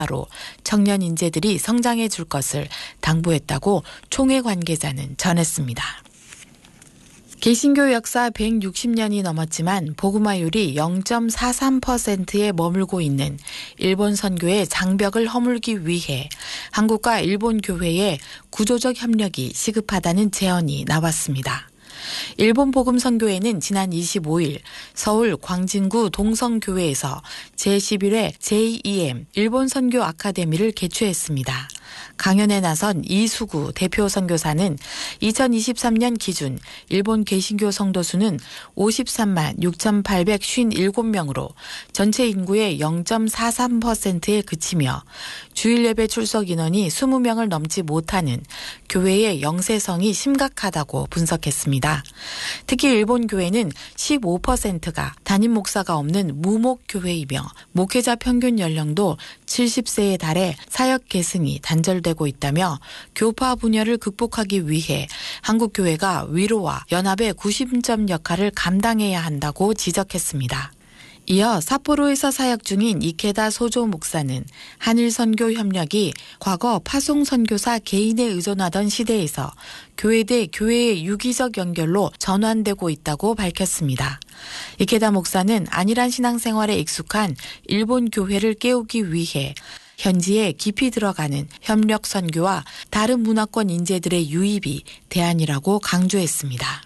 로 청년 인재들이 성장해 줄 것을 당부했다고 총회 관계자는 전했습니다. 개신교 역사 160년이 넘었지만 복음화율이 0.43%에 머물고 있는 일본 선교의 장벽을 허물기 위해 한국과 일본 교회의 구조적 협력이 시급하다는 제언이 나왔습니다. 일본 복음선교회는 지난 25일 서울 광진구 동성교회에서 제11회 JEM 일본 선교 아카데미를 개최했습니다. 강연에 나선 이수구 대표 선교사는 2023년 기준 일본 개신교 성도 수는 53만 6,857명으로 전체 인구의 0.43%에 그치며 주일 예배 출석 인원이 20명을 넘지 못하는 교회의 영세성이 심각하다고 분석했습니다. 특히 일본 교회는 15%가 담임 목사가 없는 무목교회이며 목회자 평균 연령도 70세에 달해 사역 계승이 단절되고 있다며 교파 분열을 극복하기 위해 한국교회가 위로와 연합의 구심점 역할을 감당해야 한다고 지적했습니다. 이어 삿포로에서 사역 중인 이케다 소조 목사는 한일 선교 협력이 과거 파송 선교사 개인에 의존하던 시대에서 교회 대 교회의 유기적 연결로 전환되고 있다고 밝혔습니다. 이케다 목사는 안일한 신앙생활에 익숙한 일본 교회를 깨우기 위해 현지에 깊이 들어가는 협력 선교와 다른 문화권 인재들의 유입이 대안이라고 강조했습니다.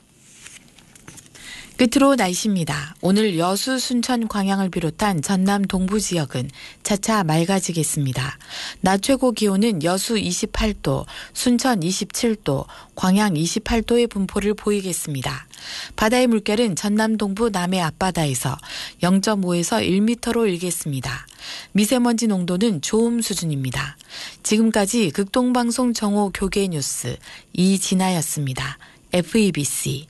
끝으로 날씨입니다. 오늘 여수, 순천, 광양을 비롯한 전남 동부 지역은 차차 맑아지겠습니다. 낮 최고 기온은 여수 28도, 순천 27도, 광양 28도의 분포를 보이겠습니다. 바다의 물결은 전남 동부 남해 앞바다에서 0.5에서 1m로 일겠습니다. 미세먼지 농도는 좋음 수준입니다. 지금까지 극동방송 정오 교계 뉴스 이진아였습니다. FEBC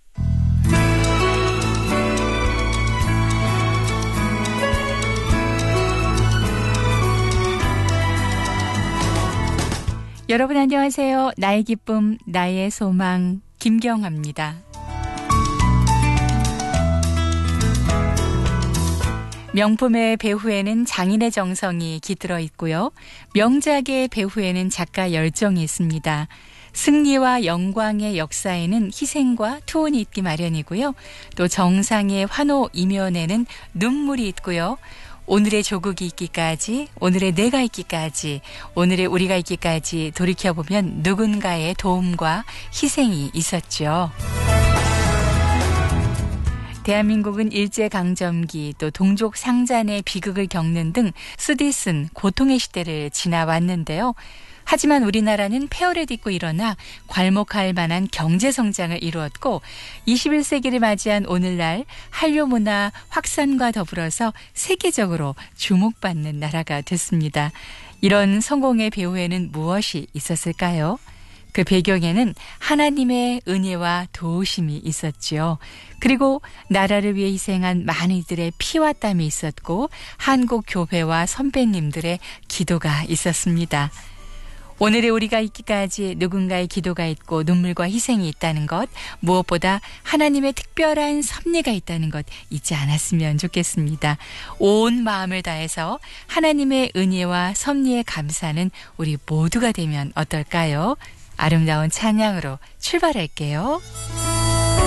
여러분 안녕하세요. 나의 기쁨, 나의 소망 김경화입니다. 명품의 배후에는 장인의 정성이 깃들어 있고요. 명작의 배후에는 작가 열정이 있습니다. 승리와 영광의 역사에는 희생과 투혼이 있기 마련이고요. 또 정상의 환호 이면에는 눈물이 있고요. 오늘의 조국이 있기까지, 오늘의 내가 있기까지, 오늘의 우리가 있기까지 돌이켜보면 누군가의 도움과 희생이 있었죠. 대한민국은 일제강점기 또 동족 상잔의 비극을 겪는 등 쓰디쓴 고통의 시대를 지나왔는데요. 하지만 우리나라는 폐허를 딛고 일어나 괄목할 만한 경제성장을 이루었고 21세기를 맞이한 오늘날 한류 문화 확산과 더불어서 세계적으로 주목받는 나라가 됐습니다. 이런 성공의 배후에는 무엇이 있었을까요? 그 배경에는 하나님의 은혜와 도우심이 있었죠. 그리고 나라를 위해 희생한 많은 이들의 피와 땀이 있었고 한국 교회와 선배님들의 기도가 있었습니다. 오늘의 우리가 있기까지 누군가의 기도가 있고 눈물과 희생이 있다는 것, 무엇보다 하나님의 특별한 섭리가 있다는 것 잊지 않았으면 좋겠습니다. 온 마음을 다해서 하나님의 은혜와 섭리에 감사하는 우리 모두가 되면 어떨까요? 아름다운 찬양으로 출발할게요.